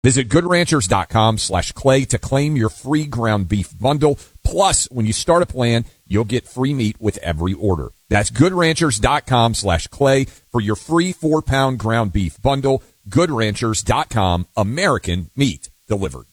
Visit goodranchers.com/clay to claim your free ground beef bundle. Plus, when you start a plan, you'll get free meat with every order. That's goodranchers.com/clay for your free 4-pound ground beef bundle. Goodranchers.com, American meat delivered.